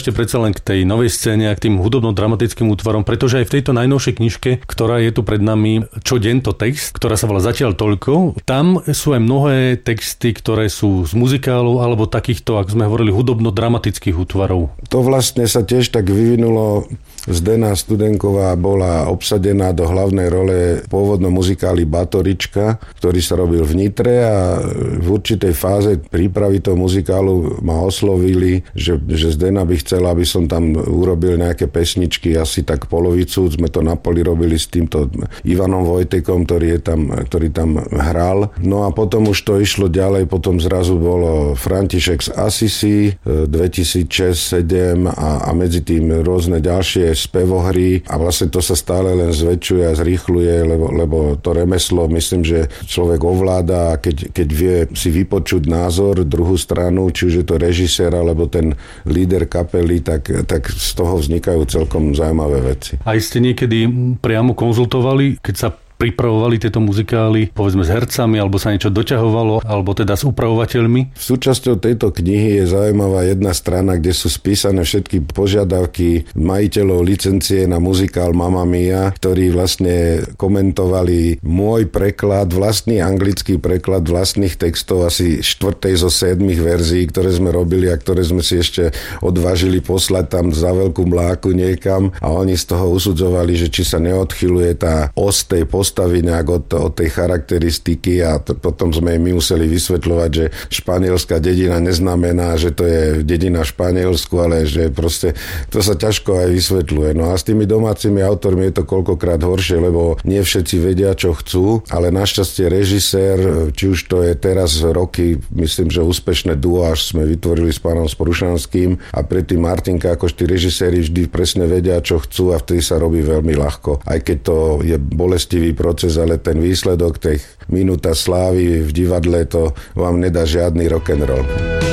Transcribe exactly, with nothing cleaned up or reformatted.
ešte predsa len k tej novej scéne a k tým hudobno-dramatickým útvarom, pretože aj v tejto najnovšej knižke, ktorá je tu pred nami, Čo deň to text, ktorá sa volá Zatiaľ toľko, tam sú aj mnohé texty, ktoré sú z muzikálov alebo takýchto, ako sme hovorili, hudobno-dramatických útvarov. To vlastne sa tiež tak vyvinulo. Zdena Studenková bola obsadená do hlavnej role pôvodno muzikály Batorička, ktorý sa robil v Nitre a v určitej fáze prípravy toho muzikálu ma oslovili, že, že Zdena by chcela, aby som tam urobil nejaké pesničky, asi tak polovicu. Sme to na poli robili s týmto Ivanom Vojtekom, ktorý, je tam, ktorý tam hral. No a potom už to išlo ďalej, potom zrazu bolo František z Assisi dvetisícšesť sedem a, a medzi tým rôzne ďalšie spevohry a vlastne to sa stále len zväčšuje a zrýchluje, lebo, lebo to remeslo, myslím, že človek ovláda a keď, keď vie si vypočuť názor, druhú stranu, či už je to režisér alebo ten líder kapely, tak, tak z toho vznikajú celkom zaujímavé veci. A ste niekedy priamo konzultovali, keď sa pripravovali tieto muzikály, povedzme s hercami, alebo sa niečo doťahovalo, alebo teda s upravovateľmi? Súčasťou tejto knihy je zaujímavá jedna strana, kde sú spísané všetky požiadavky majiteľov licencie na muzikál Mamma Mia, ktorí vlastne komentovali môj preklad, vlastný anglický preklad vlastných textov, asi štvrtej zo siedmich verzií, ktoré sme robili a ktoré sme si ešte odvážili poslať tam za veľkú mláku niekam a oni z toho usudzovali, že či sa neodchyluje tá os tej postavy nejak od, od tej charakteristiky a to, potom sme im museli vysvetľovať, že španielská dedina neznamená, že to je dedina v Španielsku, ale že proste to sa ťažko aj vysvetľuje. No a s tými domácimi autormi je to koľkokrát horšie, lebo nie všetci vedia, čo chcú, ale našťastie režisér, či už to je teraz roky, myslím, že úspešné duo, až sme vytvorili s pánom Sprušanským a predtým Martinka, akož tí režiséri vždy presne vedia, čo chcú a vtedy sa robí veľmi ľahko. Aj keď to je bolestivý proces, ale ten výsledok, tých minúta slávy v divadle, to vám nedá žiadny rock'n'roll.